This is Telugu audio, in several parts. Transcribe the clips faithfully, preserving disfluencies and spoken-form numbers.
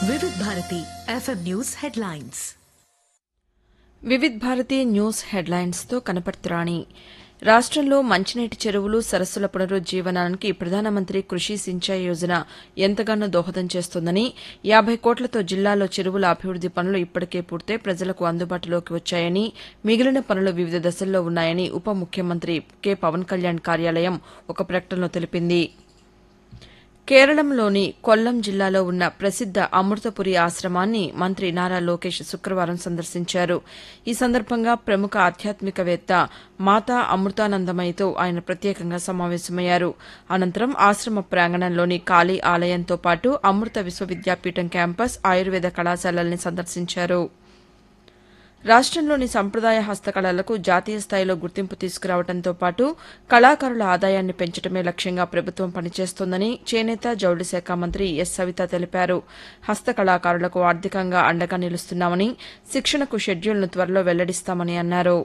వివిధ Bharati FM news headlines. Vividh Bharati news హెడ్లైన్స్తో కనపర్తిరాణి. రాష్ట్రంలో మంచినీటి చెరువులు, సరస్సుల పునరుజ్జీవనానికి ప్రధానమంత్రి కృషి సించాయ్ యోజన ఎంతగానో దోహదం చేస్తోందని, యాబై కోట్లతో జిల్లాలో చెరువుల అభివృద్ది పనులు ఇప్పటికే పూర్తయి ప్రజలకు అందుబాటులోకి వచ్చాయని, మిగిలిన పనులు వివిధ దశల్లో ఉన్నాయని ఉప ముఖ్యమంత్రి కె పవన్ కళ్యాణ్ కార్యాలయం ఒక ప్రకటనలో తెలిపింది. కేరళంలోని కొల్లం జిల్లాలో ఉన్న ప్రసిద్ద అమృతపురి ఆశ్రమాన్ని మంత్రి నారా లోకేష్ శుక్రవారం సందర్శించారు. ఈ సందర్భంగా ప్రముఖ ఆధ్యాత్మికవేత్త మాతా అమృతానందమయితో ఆయన ప్రత్యేకంగా సమావేశమయ్యారు. అనంతరం ఆశ్రమ ప్రాంగణంలోని కాళీ ఆలయంతో పాటు అమృత విశ్వవిద్యాపీఠం క్యాంపస్, ఆయుర్వేద కళాశాలల్ని సందర్శించారు. రాష్టంలోని సంప్రదాయ హస్తకళలకు జాతీయ స్థాయిలో గుర్తింపు తీసుకురావడంతో పాటు కళాకారుల ఆదాయాన్ని పెంచడమే లక్ష్యంగా ప్రభుత్వం పనిచేస్తోందని చేనేత, జౌళి శాఖ మంత్రి ఎస్ సవిత తెలిపారు. హస్తకళాకారులకు ఆర్థికంగా అండగా నిలుస్తున్నామని, శిక్షణకు షెడ్యూల్ను త్వరలో వెల్లడిస్తామని అన్నారు.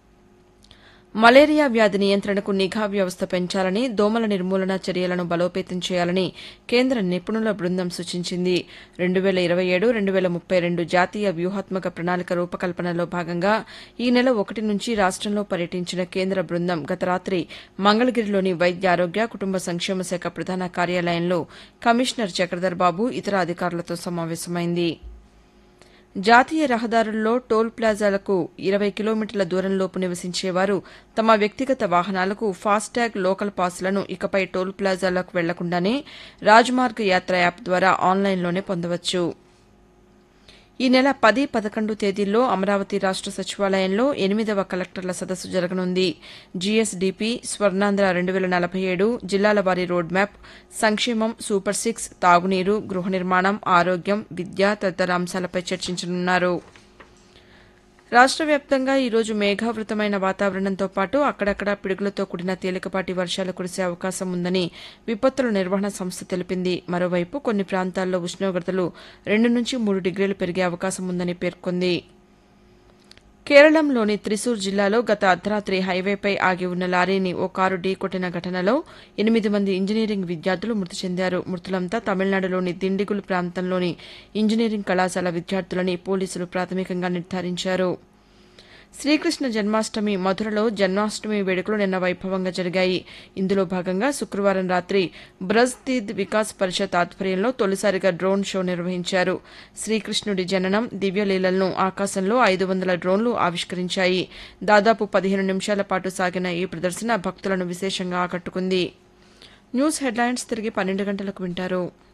మలేరియా వ్యాధి నియంత్రణకు నిఘా వ్యవస్థ పెంచాలని, దోమల నిర్మూలన చర్యలను బలోపేతం చేయాలని కేంద్ర నిపుణుల బృందం సూచించింది. రెండు వేల ఇరవై ఏడు రెండు వేల ముప్పై రెండు జాతీయ వ్యూహాత్మక ప్రణాళిక రూపకల్పనలో భాగంగా ఈ నెల ఒకటి నుంచి రాష్టంలో పర్యటించిన కేంద్ర బృందం గత రాతి మంగళగిరిలోని వైద్య ఆరోగ్య, కుటుంబ సంక్షేమ శాఖ ప్రధాన కార్యాలయంలో కమిషనర్ చక్రధర్ బాబు, ఇతర అధికారులతో సమావేశమైంది. జాతీయ రహదారుల్లో టోల్ ప్లాజాలకు ఇరవై కిలోమీటర్ల దూరంలోపు నివసించేవారు తమ వ్యక్తిగత వాహనాలకు ఫాస్టాగ్ లోకల్ పాస్లను ఇకపై టోల్ ప్లాజాలకు వెళ్లకుండానే రాజ్మార్గ్ యాత్ర యాప్ ద్వారా ఆన్లైన్లోనే పొందవచ్చు. ఈ నెల పది, పదకొండు తేదీల్లో అమరావతి రాష్ట సచివాలయంలో ఎనిమిదవ కలెక్టర్ల సదస్సు జరగనుంది. జీఎస్డీపీ, స్వర్ణాంధ్ర రెండు వేల నలభై ఏడు, జిల్లాల వారీ రోడ్ మ్యాప్, సంక్షేమం, సూపర్ సిక్స్, తాగునీరు, గృహ నిర్మాణం, ఆరోగ్యం, విద్య తదితర అంశాలపై చర్చించనున్నారు. రాష్ట వ్యాప్తంగా ఈరోజు మేఘావృతమైన వాతావరణంతో పాటు అక్కడక్కడా పిడుగులతో కూడిన తేలికపాటి వర్షాలు కురిసే అవకాశం ఉందని విపత్తుల నిర్వహణ సంస్థ తెలిపింది. మరోవైపు కొన్ని ప్రాంతాల్లో ఉష్ణోగ్రతలు రెండు నుంచి మూడు డిగ్రీలు పెరిగే అవకాశం ఉందని పేర్కొంది. కేరళంలోని త్రిశూర్ జిల్లాలో గత అర్ధరాతి హైవేపై ఆగి ఉన్న లారీని ఓ కారు ఢీకొట్టిన ఘటనలో ఎనిమిది మంది ఇంజనీరింగ్ విద్యార్థులు మృతి చెందారు. మృతులంతా తమిళనాడులోని దిండిగుల్ ప్రాంతంలోని ఇంజనీరింగ్ కళాశాల విద్యార్థులని పోలీసులు ప్రాథమికంగా నిర్ధారించారు. శ్రీకృష్ణ జన్మాష్టమి మధురలో జన్మాష్టమి వేడుకలు నిన్న వైభవంగా జరిగాయి. ఇందులో భాగంగా శుక్రవారం రాతి బ్రజ్ తీర్థ్ వికాస్ పరిషత్ ఆధ్వర్యంలో తొలిసారిగా డ్రోన్ షో నిర్వహించారు. శ్రీకృష్ణుడి జననం, దివ్యలీలలను ఆకాశంలో ఐదు వందల డ్రోన్లు ఆవిష్కరించాయి. దాదాపు పదిహేను నిమిషాల పాటు సాగిన ఈ ప్రదర్శన భక్తులను విశేషంగా ఆకట్టుకుంది. న్యూస్ హెడ్లైన్స్ తిరిగి పన్నెండు గంటలకు వింటారు.